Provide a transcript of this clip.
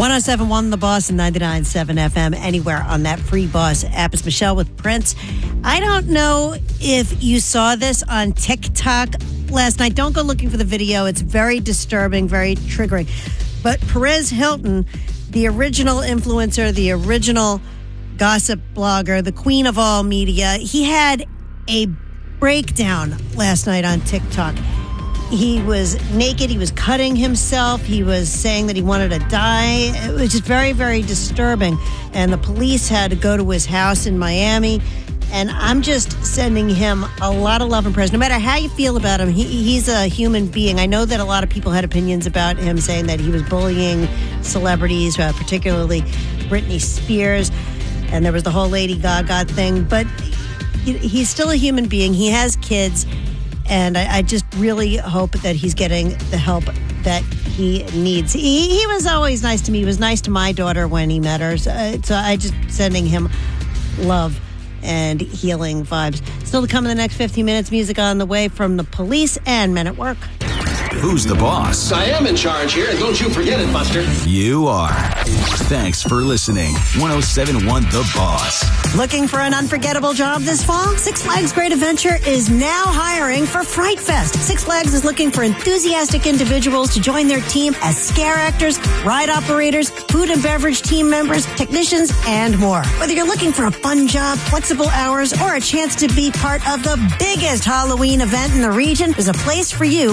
107.1 The Boss and 99.7 FM, anywhere on that free Boss app. It's Michelle with Prince. I don't know if you saw this on TikTok last night. Don't go looking for the video. It's very disturbing, very triggering. But Perez Hilton, the original influencer, the original gossip blogger, the queen of all media, he had a breakdown last night on TikTok. He was naked. He was cutting himself. He was saying that he wanted to die. It was just very, very disturbing. And the police had to go to his house in Miami. And I'm just sending him a lot of love and prayers. No matter how you feel about him, he's a human being. I know that a lot of people had opinions about him, saying that he was bullying celebrities, particularly Britney Spears. And there was the whole Lady Gaga thing. But he's still a human being. He has kids. And I just really hope that he's getting the help that he needs. He was always nice to me. He was nice to my daughter when he met her. So I just sending him love and healing vibes. Still to come in the next 15 minutes, music on the way from the Police and Men at Work. Who's the boss? I am in charge here, and don't you forget it, Buster. You are. Thanks for listening. 107.1 The Boss. Looking for an unforgettable job this fall? Six Flags Great Adventure is now hiring for Fright Fest. Six Flags is looking for enthusiastic individuals to join their team as scare actors, ride operators, food and beverage team members, technicians, and more. Whether you're looking for a fun job, flexible hours, or a chance to be part of the biggest Halloween event in the region, there's a place for you